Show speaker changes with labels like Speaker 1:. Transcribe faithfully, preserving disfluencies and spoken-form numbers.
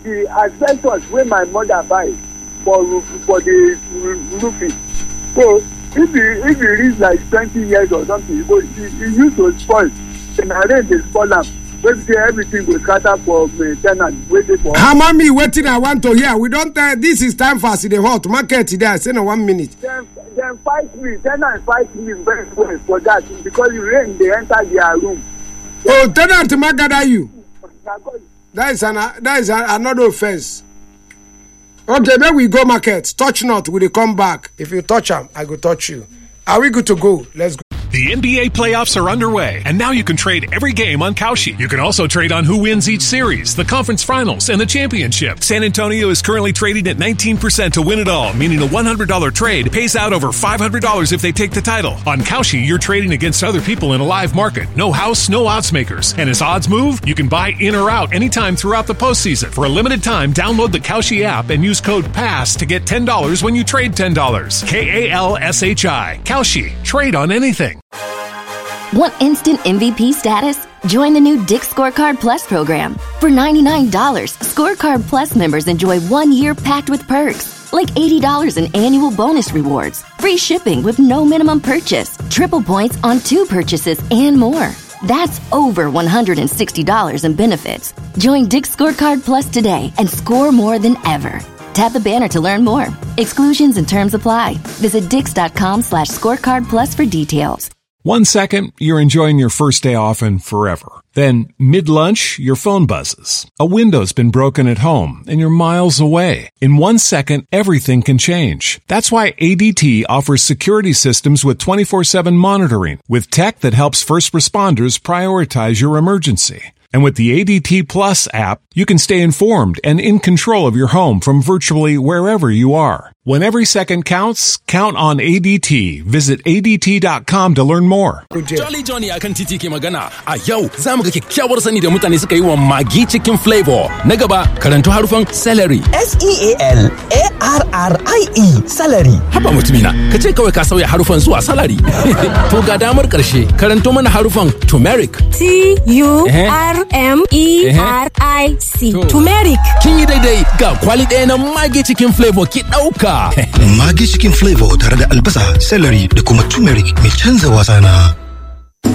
Speaker 1: the asbestos wey my mother buy for for the roofing. So if e if e reach like twenty years or something, e go e e used to spoil. Na rain dey spoil am. Wey say everything go scatter for uh, tenant wey dey for.
Speaker 2: How many wetin I want to hear? We don tell this is time for as e dey hot market today. I say na one minute.
Speaker 1: Dem dem fight me, tenant fight me very well for that because the rain dey enter their room.
Speaker 2: Oh, tenant ma gather you. That is an that is an, another offense. Okay, then we go market. Touch not, we dey come back. If you touch am, I go touch you. Are we good to go? Let's go.
Speaker 3: The N B A playoffs are underway, and now you can trade every game on Kalshi. You can also trade on who wins each series, the conference finals, and the championship. San Antonio is currently trading at nineteen percent to win it all, meaning a one hundred dollars trade pays out over five hundred dollars if they take the title. On Kalshi, you're trading against other people in a live market. No house, no odds makers. And as odds move, you can buy in or out anytime throughout the postseason. For a limited time, download the Kalshi app and use code PASS to get ten dollars when you trade ten dollars. K A L S H I. Kalshi. Trade on anything.
Speaker 4: Want instant M V P status? Join the new Dick's Scorecard Plus program. For ninety-nine dollars, Scorecard Plus members enjoy one year packed with perks, like eighty dollars in annual bonus rewards, free shipping with no minimum purchase, triple points on two purchases, and more. That's over one hundred sixty dollars in benefits. Join Dick's Scorecard Plus today and score more than ever. Tap the banner to learn more. Exclusions and terms apply. Visit dix.com slash scorecard plus for details.
Speaker 3: One second, you're enjoying your first day off and forever. Then, mid-lunch, your phone buzzes. A window's been broken at home, and you're miles away. In one second, everything can change. That's why A D T offers security systems with twenty-four seven monitoring, with tech that helps first responders prioritize your emergency. And with the A D T Plus app, you can stay informed and in control of your home from virtually wherever you are. When every second counts, count on A D T. Visit A D T dot com to learn more.
Speaker 5: Jolly Johnny akan titi ke magana. A yau za mu ga kyakkyawar sani da mutane suka yi wa Maggi Chicken Flavor. Na gaba, karanto harufan celery.
Speaker 6: S E A L A R R I E. Celery.
Speaker 5: Haba mutumina, ka ce kawai ka sauya harufan zuwa salary. To ga damar karshe, karanto mana harufan turmeric.
Speaker 7: T U R M E R I C. Turmeric.
Speaker 5: Kin yi daidai ga kwali ɗaya na Maggi Chicken Flavor ki ɗauka.
Speaker 8: Maggi Chicken Flavor tare da albasa, celery da kuma turmeric mai canza wasa na.